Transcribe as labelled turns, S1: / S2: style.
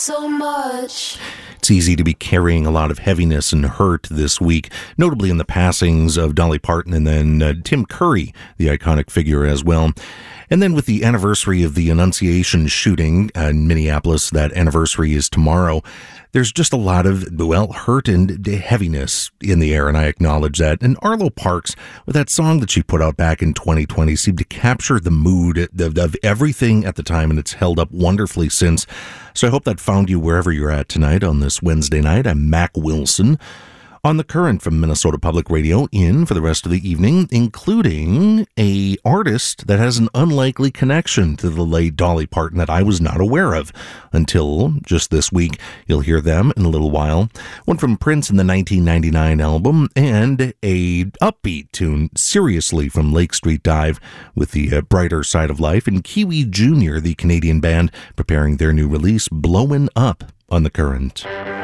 S1: so much.
S2: It's easy to be carrying a lot of heaviness and hurt this week, notably in the passings of Dolly Parton and then Tim Curry, the iconic figure as well. And then with the anniversary of the Annunciation shooting in Minneapolis, that anniversary is tomorrow. There's just a lot of, hurt and heaviness in the air, and I acknowledge that. And Arlo Parks, with that song that she put out back in 2020, seemed to capture the mood of everything at the time, and it's held up wonderfully since. So I hope that found you wherever you're at tonight on this Wednesday night. I'm Mac Wilson on The Current from Minnesota Public Radio, in for the rest of the evening, including a artist that has an unlikely connection to the late Dolly Parton that I was not aware of until just this week. You'll hear them in a little while. One from Prince in the 1999 album, and a upbeat tune, Seriously, from Lake Street Dive with the Brighter Side of Life, and Kiwi Jr., the Canadian band, preparing their new release, Blowin' Up, on The Current.